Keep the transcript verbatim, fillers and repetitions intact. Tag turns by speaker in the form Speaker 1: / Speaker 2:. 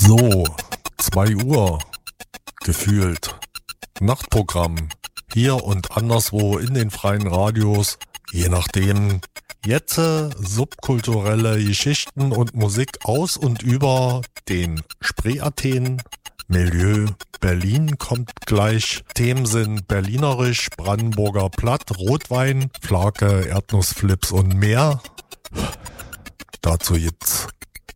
Speaker 1: So, zwei Uhr gefühlt. Nachtprogramm. Hier und anderswo in den freien Radios. Je nachdem. Jetzt äh, subkulturelle Geschichten und Musik aus und über den Spree-Athen. Milieu Berlin kommt gleich. Themen sind berlinerisch, Brandenburger Platt, Rotwein, Flake, Erdnussflips und mehr. Dazu gibt's